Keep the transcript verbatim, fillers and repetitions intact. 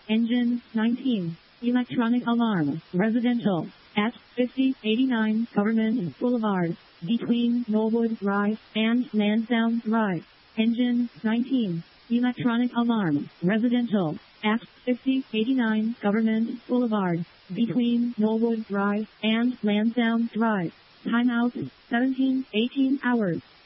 Engine nineteen. Electronic alarm. Residential. At fifty eighty-nine Government Boulevard. Between Knollwood Drive and Lansdowne Drive. Engine nineteen. Electronic alarm. Residential. At fifty eighty-nine Government Boulevard. Between Knollwood Drive and Lansdowne Drive. Timeout seventeen eighteen hours.